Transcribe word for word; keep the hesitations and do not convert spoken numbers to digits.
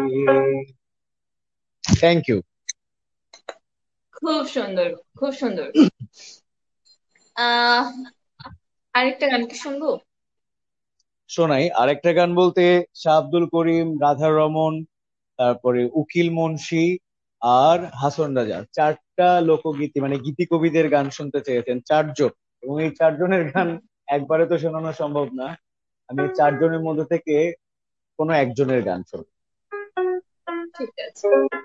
Thank you. খুব সুন্দর, খুব সুন্দর। আহ আরেকটা গান কি শুনবো? শোনাই আরেকটা গান বলতে শাহ আব্দুল করিম, রাধা রমন, তারপরে উকিল মুন্সি আর হাসন রাজা, চারটা লোকগীতি মানে গীতি কবিদের গান শুনতে চেয়েছেন চারজন, এবং এই চারজনের গান একবারে তো শোনানো সম্ভব না। আমি এই চারজনের মধ্যে থেকে কোনো একজনের গান শুনবো। ঠিক আছে।